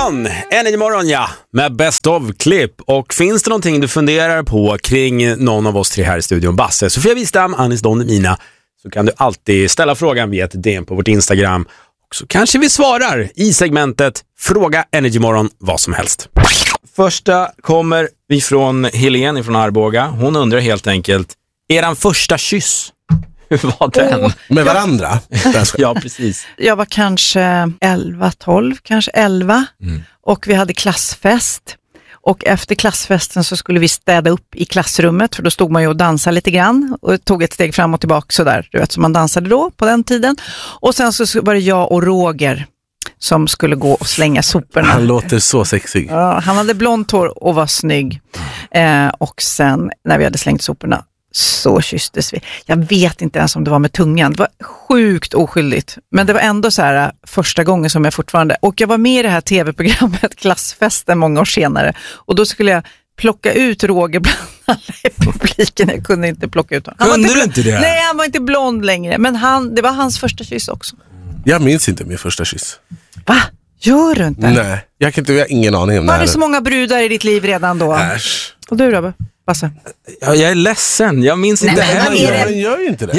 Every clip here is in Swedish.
morgon! Energy morgon, ja. Med best of-klipp. Och finns det någonting du funderar på kring någon av oss tre här i studion, Basse, Sofia Wistam, Anis Don Emina, så kan du alltid ställa frågan via ett DM på vårt Instagram. Och så kanske vi svarar i segmentet Fråga Energy morgon vad som helst. Första kommer ifrån Helene från Arboga. Hon undrar helt enkelt, eran första kyss, hur var den? Med varandra? Ja, precis. Jag var kanske 11-12, kanske 11. Och vi hade klassfest. Och efter klassfesten så skulle vi städa upp i klassrummet. För då stod man ju och dansade lite grann. Och tog ett steg fram och tillbaka sådär. Du vet, som man dansade då på den tiden. Och sen så var det jag och Roger som skulle gå och slänga soporna. Han låter så sexig. Ja, han hade blont hår och var snygg. Och sen när vi hade slängt soporna så kysstes vi. Jag vet inte ens om det var med tungan. Det var sjukt oskyldigt. Men det var ändå så här första gången som jag fortfarande... Och jag var med i det här tv-programmet Klassfesten många år senare. Och då skulle jag plocka ut Roger bland alla i publiken. Jag kunde inte plocka ut honom. Kunde du inte det? Nej, han var inte blond längre. Men det var hans första kyss också. Jag minns inte min första kyss. Va? Gör du inte? Nej, jag har ingen aning om det. Var det så många brudar i ditt liv redan då? Äsch. Och du Robbe? Basse? Ja, jag är ledsen, jag minns inte heller. Han gör ju inte det.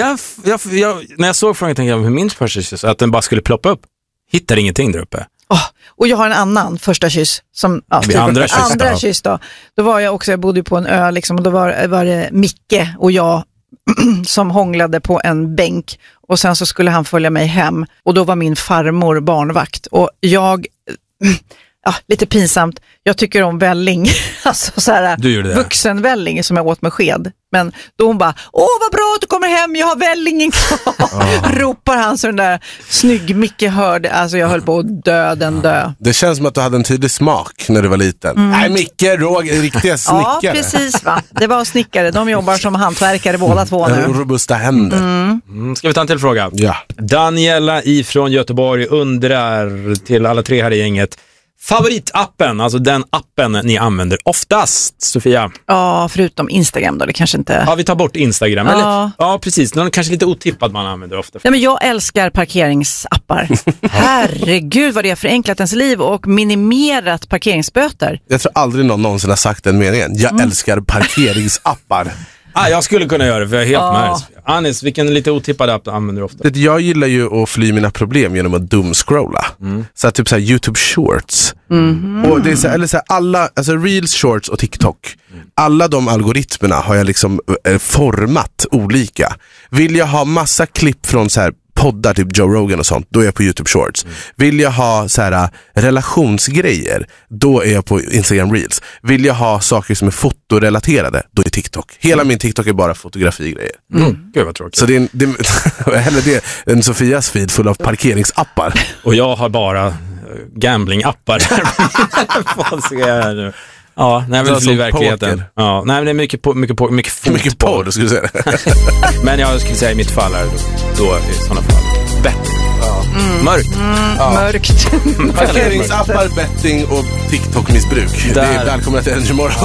När jag såg frågan tänkte jag, hur minns första kyss? Att den bara skulle ploppa upp. Hittar ingenting där uppe. Och jag har en annan första kyss som andra kyss då. Då var jag också, jag bodde på en ö liksom, och då var det Micke och jag som hånglade på en bänk, och sen så skulle han följa mig hem, och då var min farmor barnvakt, och jag lite pinsamt, jag tycker om välling alltså såhär vuxenvälling som jag åt med sked, men då hon bara, vad bra att du kommer hem, jag har vällingen kvar ropar han, så den där snygg Micke hörde, alltså jag höll på att dö. Det känns som att du hade en tydlig smak när du var liten. Nej, Micke, Roger, riktiga snickare. Ja, precis va, det var snickare, de jobbar som hantverkare båda två nu. Robusta händer. Ska vi ta en till fråga? Ja. Daniela ifrån Göteborg undrar till alla tre här i gänget, favoritappen, alltså den appen ni använder oftast, Sofia? Ja, förutom Instagram då, det kanske inte... Ja, vi tar bort Instagram. Ja, eller? Ja precis. Någon kanske lite otippad man använder ofta. Nej, men jag älskar parkeringsappar. Herregud vad det har förenklat ens liv och minimerat parkeringsböter. Jag tror aldrig någon någonsin har sagt den meningen. Jag älskar parkeringsappar. Jag skulle kunna göra det, för jag är helt med. Anis, vilken lite otippad app använder du ofta? Jag gillar ju att fly mina problem genom att dumscrolla. Så typ såhär YouTube Shorts. Och det är så här, eller så här, alla, alltså Reels, Shorts och TikTok. Alla de algoritmerna har jag liksom format olika. Vill jag ha massa klipp från så här poddar, typ Joe Rogan och sånt, då är jag på YouTube Shorts. Vill jag ha så här relationsgrejer, då är jag på Instagram Reels. Vill jag ha saker som är fotorelaterade, då är TikTok. Hela min TikTok är bara fotografigrejer. Gud vad tråkigt. Så det är hellre det en Sofias feed full av parkeringsappar. Och jag har bara gamblingappar. Vad ska jag göra nu? Ja, nej, men det är verkligheten. Ja, nej, men det är mycket porr, skulle jag säga. Men jag skulle säga i mitt fall här då i sådana fall betting. Mörkt. Mörkt. Parkeringsappar, betting och TikTok-missbruk. Det är välkomna till Energy morgon.